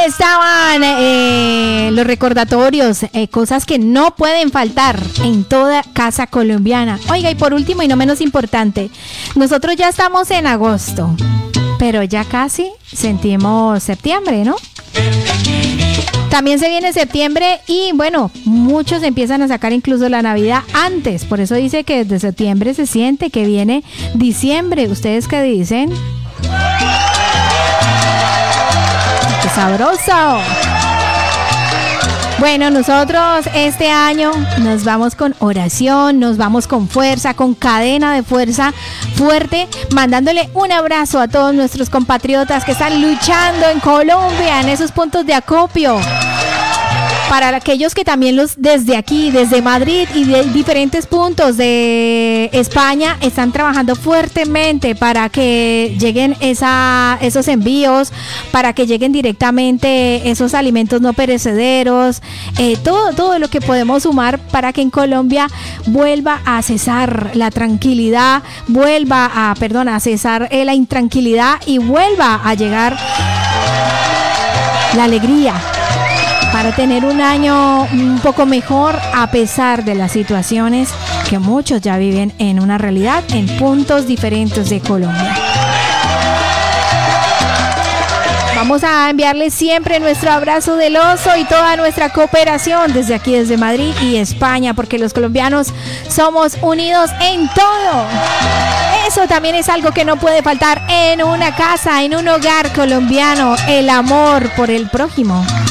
estaban los recordatorios, cosas que no pueden faltar en toda casa colombiana. Oiga, y por último y no menos importante, nosotros ya estamos en agosto, pero ya casi sentimos septiembre, ¿no? También se viene septiembre y bueno, muchos empiezan a sacar incluso la Navidad antes. Por eso dice que desde septiembre se siente que viene diciembre. ¿Ustedes qué dicen? ¡Qué sabroso! Bueno, nosotros este año nos vamos con oración, nos vamos con fuerza, con cadena de fuerza fuerte, mandándole un abrazo a todos nuestros compatriotas que están luchando en Colombia, en esos puntos de acopio. Para aquellos que también desde aquí, desde Madrid y de diferentes puntos de España están trabajando fuertemente para que lleguen esos envíos, para que lleguen directamente esos alimentos no perecederos, todo lo que podemos sumar para que en Colombia vuelva a cesar la tranquilidad, vuelva a cesar la intranquilidad y vuelva a llegar la alegría, para tener un año un poco mejor a pesar de las situaciones que muchos ya viven en una realidad en puntos diferentes de Colombia. Vamos a enviarles siempre nuestro abrazo del oso y toda nuestra cooperación desde aquí, desde Madrid y España, porque los colombianos somos unidos en todo. Eso también es algo que no puede faltar en una casa, en un hogar colombiano, el amor por el prójimo.